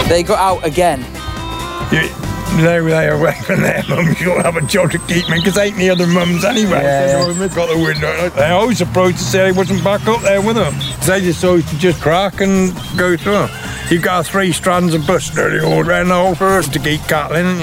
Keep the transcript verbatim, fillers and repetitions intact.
They got out again. You, they were there away from their mums. You'll have a job to keep me, because ain't the other mums anyway. Yeah, so yeah. Got the window. They always approached to say they wasn't back up there with them. They just always to just crack and go through. You've got three strands of bush nearly all round the whole forest to keep cattle in,